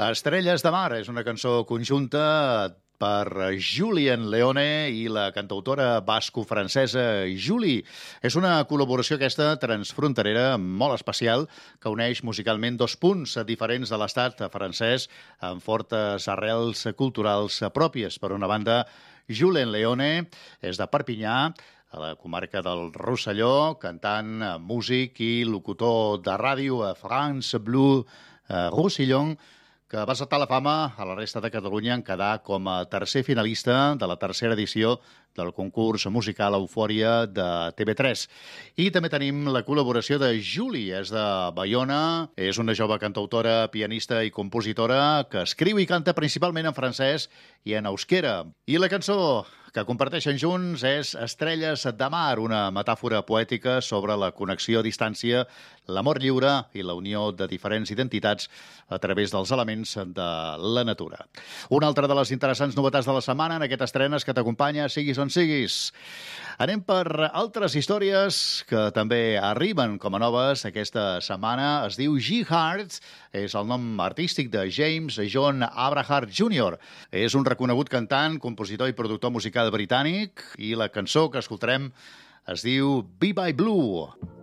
Estrelles de mar és una cançó conjunta per Julien Leone i la cantautora basco-francesa Julie. És una col·laboració aquesta transfronterera molt especial que uneix musicalment dos punts diferents de l'estat francès amb fortes arrels culturals pròpies. Per una banda, Julien Leone és de Perpinyà, a la comarca del Rosselló, cantant, músic i locutor de ràdio a France Bleu Roussillon, que va saltar la fama a la resta de Catalunya en quedar com a tercer finalista de la tercera edició del concurs musical Eufòria de TV3. I també tenim la col·laboració de Julie, és de Baiona, és una jove cantautora, pianista i compositora que escriu i canta principalment en francès i en euskera. I la cançó que comparteixen junts és Estrelles de mar, una metàfora poètica sobre la connexió a distància, l'amor lliure i la unió de diferents identitats a través dels elements de la natura. Una altra de les interessants novetats de la setmana en aquest estrenes que t'acompanya, siguis on siguis. Anem per altres històries que també arriben com a noves aquesta setmana. Es diu G-Hart, és el nom artístic de James John Abrahart Jr. És un reconegut cantant, compositor i productor musical britànic i la cançó que escoltarem es diu Be By Blue.